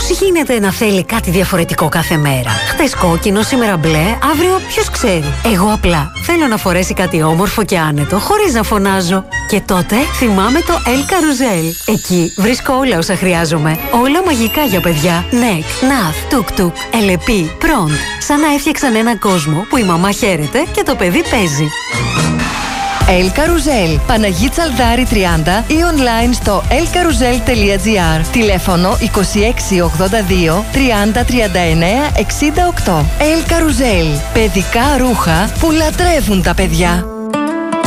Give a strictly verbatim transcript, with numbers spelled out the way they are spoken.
Πώς γίνεται να θέλει κάτι διαφορετικό κάθε μέρα? Χτες κόκκινο, σήμερα μπλε, αύριο ποιος ξέρει. Εγώ απλά θέλω να φορέσει κάτι όμορφο και άνετο, χωρίς να φωνάζω. Και τότε θυμάμαι το El Carousel. Εκεί βρίσκω όλα όσα χρειάζομαι. Όλα μαγικά για παιδιά. Νεκ, Ναθ, Τουκ Τουκ, Ελεπί, Προντ. Σαν να έφτιαξαν έναν κόσμο που η μαμά χαίρεται και το παιδί παίζει. El Carousel, Παναγί Τσαλδάρη τριάντα ή online στο ελ καρουζέλ τελεία τζι άρ. Τηλέφωνο είκοσι έξι ογδόντα δύο τριάντα τριάντα εννέα εξήντα οκτώ. El Carousel, παιδικά ρούχα που λατρεύουν τα παιδιά.